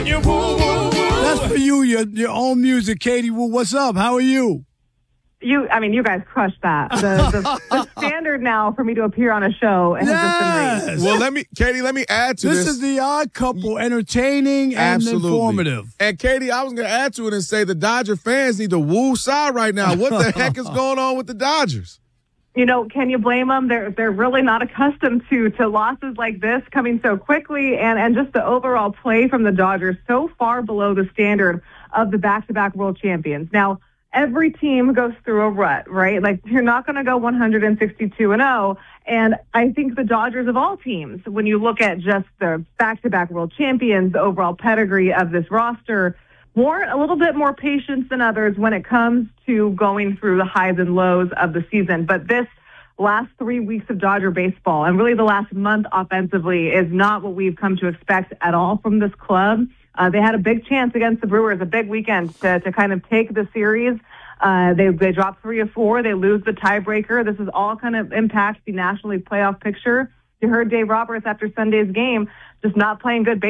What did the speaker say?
That's for you, your own music, Katie. Well, what's up? How are you? You guys crushed that. The standard now for me to appear on a show has just been raised. Well, Katie, let me add to this. This is the Odd Couple, entertaining and informative. And Katie, I was going to add to it and say the Dodger fans need to woo Cy right now. What the heck is going on with the Dodgers? Can you blame them? They're really not accustomed to losses like this coming so quickly, and just the overall play from the Dodgers so far below the standard of the back-to-back world champions. Now, every team goes through a rut, right? Like, you're not going to go 162-0. And I think the Dodgers of all teams, when you look at just the back-to-back world champions, the overall pedigree of this roster, warrant a little bit more patience than others when it comes to going through the highs and lows of the season. But this last 3 weeks of Dodger baseball, and really the last month offensively, is not what we've come to expect at all from this club. They had a big chance against the Brewers, a big weekend to kind of take the series. They dropped 3 of 4. They lose the tiebreaker. This is all kind of impacts the National League playoff picture. You heard Dave Roberts after Sunday's game just not playing good baseball.